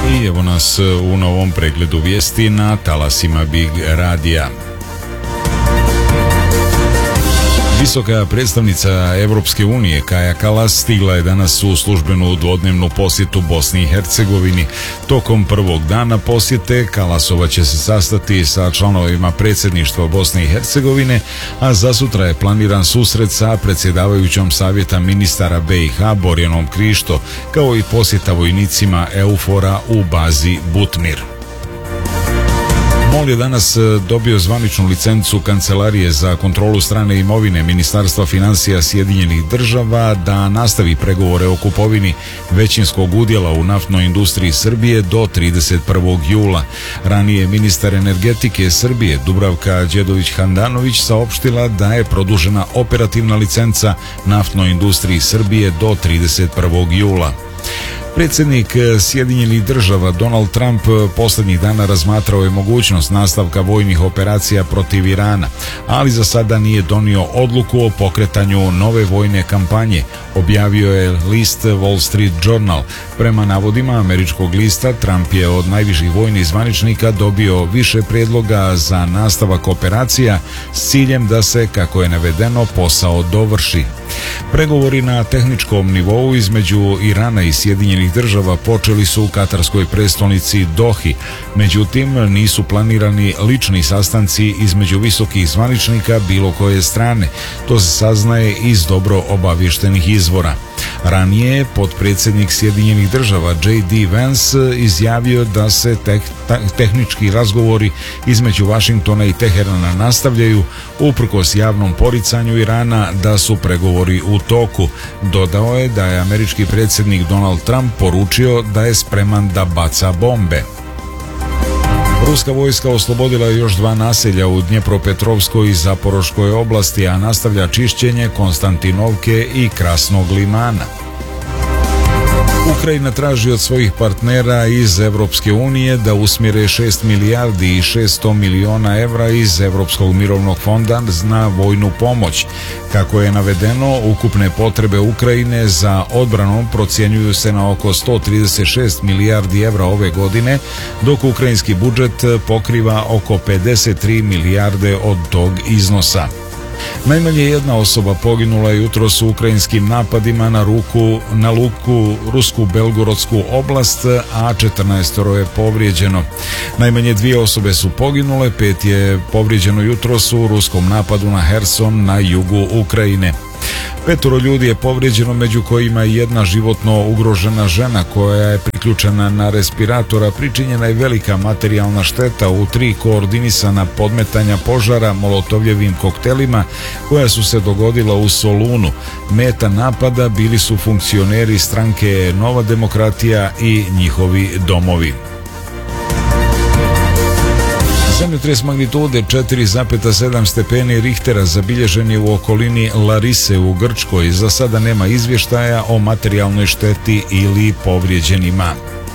I evo nas u novom pregledu vijesti na talasima Big Radija. Visoka predstavnica Evropske unije Kaja Kallas stigla je danas u službenu dvodnevnu posjetu Bosni i Hercegovini. Tokom prvog dana posjete Kallasova će se sastati sa članovima predsjedništva Bosne i Hercegovine, a za sutra je planiran susret sa predsjedavajućom Savjeta ministara BiH Borjanom Krišto, kao i posjeta vojnicima EUFOR-a u bazi Butmir. MOL je danas dobio zvaničnu licencu Kancelarije za kontrolu strane imovine Ministarstva financija Sjedinjenih država da nastavi pregovore o kupovini većinskog udjela u naftnoj industriji Srbije do 31. jula. Ranije ministar energetike Srbije Dubravka Đedović-Handanović saopštila da je produžena operativna licenca naftnoj industriji Srbije do 31. jula. Predsjednik Sjedinjenih država Donald Trump posljednjih dana razmatrao je mogućnost nastavka vojnih operacija protiv Irana, ali za sada nije donio odluku o pokretanju nove vojne kampanje, objavio je list Wall Street Journal. Prema navodima američkog lista, Trump je od najviših vojnih zvaničnika dobio više prijedloga za nastavak operacija s ciljem da se, kako je navedeno, posao dovrši. Pregovori na tehničkom nivou između Irana i Sjedinjenih država počeli su u katarskoj prestolnici Dohi, međutim nisu planirani lični sastanci između visokih zvaničnika bilo koje strane. To se saznaje iz dobro obavještenih izvora. Ranije je potpredsjednik Sjedinjenih država J.D. Vance izjavio da se tehnički razgovori između Vašingtona i Teherana nastavljaju uprkos javnom poricanju Irana da su pregovori u toku. Dodao je da je američki predsjednik Donald Trump poručio da je spreman da baca bombe. Ruska vojska oslobodila je još 2 naselja u Dnjepropetrovskoj i Zaporoškoj oblasti, a nastavlja čišćenje Konstantinovke i Krasnog Limana. Ukrajina traži od svojih partnera iz Evropske unije da usmjere 6 milijardi i 600 milijuna evra iz Europskog mirovnog fonda na vojnu pomoć. Kako je navedeno, ukupne potrebe Ukrajine za odbranom procjenjuju se na oko 136 milijardi evra ove godine, dok ukrajinski budžet pokriva oko 53 milijarde od tog iznosa. Najmanje jedna osoba poginula je jutros u ukrajinskim napadima na luku rusku Belgorodsku oblast, a 14 je povrijeđeno. Najmanje 2 osobe su poginule, 5 je povrijeđeno jutros u ruskom napadu na Herson na jugu Ukrajine. 5 ljudi je povrijeđeno, među kojima je jedna životno ugrožena žena koja je priključena na respiratora. Pričinjena je velika materijalna šteta u 3 koordinisana podmetanja požara molotovljevim koktelima koja su se dogodila u Solunu. Meta napada bili su funkcioneri stranke Nova demokratija i njihovi domovi. Zemljotres magnitude 4,7 stepeni Richtera zabilježen je u okolini Larise u Grčkoj. Za sada nema izvještaja o materijalnoj šteti ili povrijeđenima.